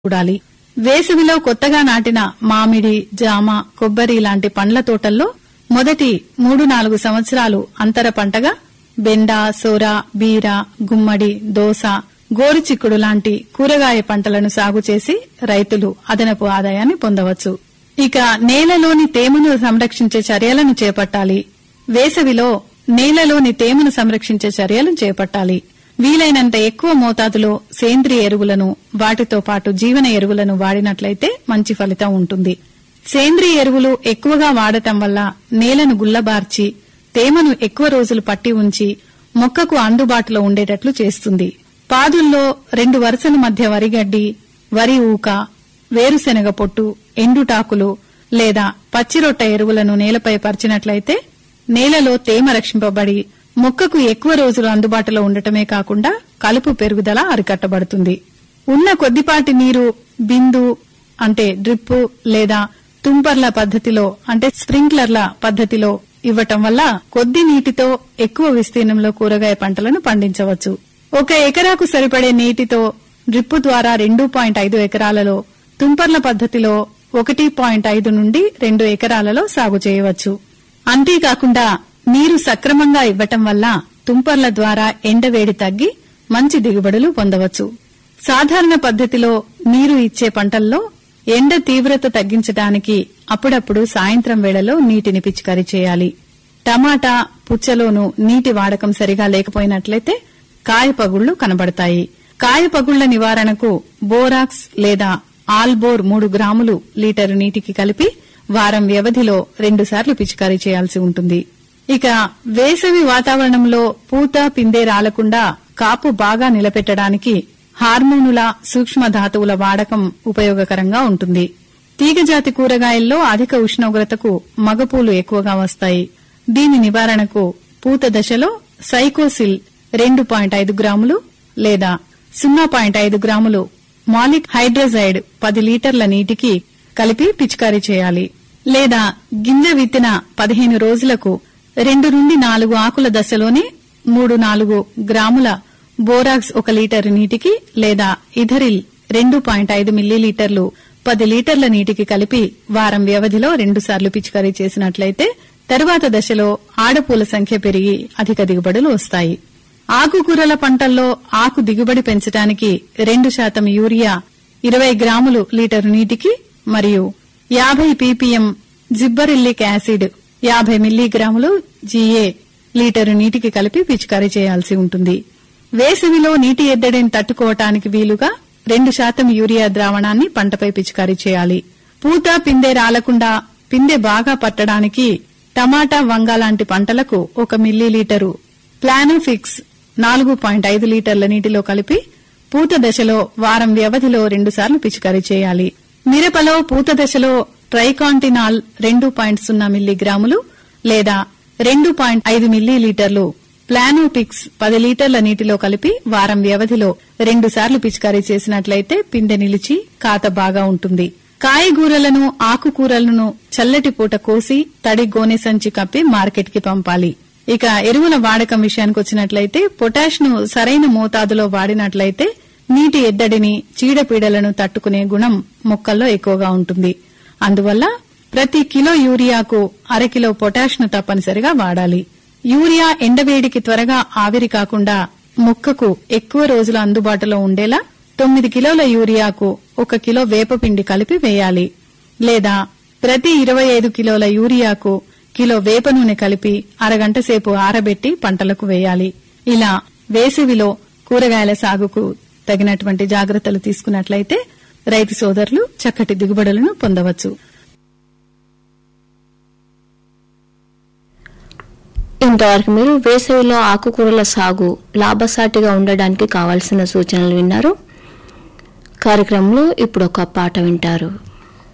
చూడాలి. వేసవిలో కొత్తగా నాటిన మామిడి, జామ, కొబ్బరి లాంటి పండ్ల తోటల్లో మొదటి 3-4 సంవత్సరాలు అంతర పంటగా బెండ, సోర, బీర, గుమ్మడి, దోస, గోరుచిక్కుడు లాంటి కూరగాయ పంటలను సాగు చేసి రైతులు అదనపు ఆదాయాన్ని పొందవచ్చు. ఇక నేలలోని తేమను సంరక్షించే చర్యలను చేపట్టాలి. వేసవిలో నేలలోని తేమను సంరక్షించే చర్యలను చేపట్టాలి. వీలైనంత ఎక్కువ మోతాదులో సేంద్రియ ఎరువులను, వాటితో పాటు జీవన ఎరువులను వాడినట్లయితే మంచి ఫలితం ఉంటుంది. సేంద్రియ ఎరువులు ఎక్కువగా వాడటం వల్ల నేలను గుల్లబార్చి తేమను ఎక్కువ రోజులు పట్టి ఉంచి మొక్కకు అందుబాటులో ఉండేటట్లు చేస్తుంది. పాదుల్లో 2 వరుసల మధ్య వరిగడ్డి, వరి ఊక, వేరుశెనగ పొట్టు, ఎండుటాకులు లేదా పచ్చిరొట్ట ఎరువులను నేలపై పరిచినట్లయితే నేలలో తేమ రక్షింపబడి మొక్కకు ఎక్కువ రోజులు అందుబాటులో ఉండటమే కాకుండా కలుపు పెరుగుదల అరికట్టబడుతుంది. ఉన్న కొద్దిపాటి నీరు బిందు అంటే డ్రిప్ లేదా తుంపర్ల పద్ధతిలో అంటే స్ప్రింక్లర్ల పద్ధతిలో ఇవ్వటం వల్ల కొద్ది నీటితో ఎక్కువ విస్తీర్ణంలో కూరగాయ పంటలను పండించవచ్చు. 1 ఎకరాకు సరిపడే నీటితో డ్రిప్ ద్వారా 2.5 ఎకరాలలో, తుంపర్ల పద్ధతిలో 1.5 నుండి 2 ఎకరాలలో సాగు చేయవచ్చు. అంతేకాకుండా నీరు సక్రమంగా ఇవ్వటం వల్ల తుంపర్ల ద్వారా ఎండవేడి తగ్గి మంచి దిగుబడులు పొందవచ్చు. సాధారణ పద్ధతిలో నీరు ఇచ్చే పంటల్లో ఎండ తీవ్రత తగ్గించడానికి అప్పుడప్పుడు సాయంత్రం వేళలో నీటిని పిచికారీ చేయాలి. టమాటా, పుచ్చలోనూ నీటి వాడకం సరిగా లేకపోయినట్లయితే కాయపగుళ్లు కనబడతాయి. కాయపగుళ్ల నివారణకు బోరాక్స్ లేదా ఆల్బోర్ 3 గ్రాములు లీటరు నీటికి కలిపి వారం వ్యవధిలో 2 సార్లు పిచికారీ చేయాల్సి ఉంటుంది. ఇక వేసవి వాతావరణంలో పూత, పిందె రాలకుండా కాపు బాగా నిలబెట్టడానికి హార్మోనుల, సూక్ష్మ ధాతువుల వాడకం ఉపయోగకరంగా ఉంటుంది. తీగజాతి కూరగాయల్లో అధిక ఉష్ణోగ్రతకు మగపూలు ఎక్కువగా వస్తాయి. దీని నివారణకు పూత దశలో సైకోసిల్ 2.5 గ్రాములు లేదా 0.5 గ్రాములు మాలిక్ హైడ్రోజైడ్ 10 లీటర్ల నీటికి కలిపి పిచికారీ చేయాలి. లేదా గింజ విత్తిన 15 రోజులకు 2 నుండి 4 ఆకుల దశలోనే 3-4 గ్రాముల బోరాక్స్ 1 లీటరు నీటికి లేదా ఇథరిల్ 2.5 మిల్లీలీటర్లు 10 లీటర్ల నీటికి కలిపి వారం వ్యవధిలో 2 సార్లు పిచికారీ చేసినట్లయితే తరువాత దశలో ఆడపూల సంఖ్య పెరిగి అధిక దిగుబడులు వస్తాయి. ఆకుకూరల పంటల్లో ఆకు దిగుబడి పెంచడానికి 2% యూరియా 20 గ్రాములు లీటరు నీటికి మరియు 50 ppm జిబ్బరిల్లిక్ యాసిడ్ 50 మిల్లీగ్రాములు GA లీటరు నీటికి కలిపి పిచికారీ చేయాల్సి ఉంటుంది. వేసవిలో నీటి ఎద్దడిని తట్టుకోవటానికి వీలుగా 2% యూరియా ద్రావణాన్ని పంటపై పిచికారీ చేయాలి. పూత, పిందె రాలకుండా పిందె బాగా పట్టడానికి టమాటా, వంగ లాంటి పంటలకు 1 మిల్లీలీటరు ప్లానోఫిక్స్ 4.5 లీటర్ల నీటిలో కలిపి పూత దశలో వారం వ్యవధిలో 2 సార్లు పిచికారీ చేయాలి. మిరపలో పూత దశలో ట్రైకాంటినాల్ 2.0 మిల్లీగ్రాములు లేదా 2.5 మిల్లీలీటర్లు ప్లానోపిక్స్ 10 లీటర్ల నీటిలో కలిపి వారం వ్యవధిలో 2 సార్లు పిచికారీ చేసినట్లయితే పిందె నిలిచి కాత బాగా ఉంటుంది. కాయగూరలను, ఆకుకూరలను చల్లటి పూట కోసి తడి గోనె సంచి కప్పి మార్కెట్ కి పంపాలి. ఇక ఎరువుల వాడకం విషయానికి వచ్చినట్లయితే పొటాష్ ను సరైన మోతాదులో వాడినట్లయితే నీటి ఎద్దడిని, చీడపీడలను తట్టుకునే గుణం మొక్కల్లో ఎక్కువగా ఉంటుంది. అందువల్ల ప్రతి కిలో యూరియాకు 1/2 కిలో పొటాష్ ను తప్పనిసరిగా వాడాలి. యూరియా ఎండవేడికి త్వరగా ఆవిరి కాకుండా మొక్కకు ఎక్కువ రోజులు అందుబాటులో ఉండేలా 9 కిలోల యూరియాకు 1 కిలో వేపపిండి కలిపి వేయాలి. లేదా ప్రతి 25 కిలోల యూరియాకు కిలో వేప నూనె కలిపి అరగంట సేపు ఆరబెట్టి పంటలకు వేయాలి. ఇలా వేసవిలో కూరగాయల సాగుకు తగినటువంటి జాగ్రత్తలు తీసుకున్నట్లయితే రైతు సోదరులు చక్కటి దిగుబడులను పొందవచ్చు. ఇంతవరకు మీరు వేసవిలో ఆకుకూరల సాగు లాభసాటిగా ఉండడానికి కావాల్సిన సూచనలు విన్నారు. కార్యక్రమంలో ఇప్పుడు ఒక పాట వింటారు.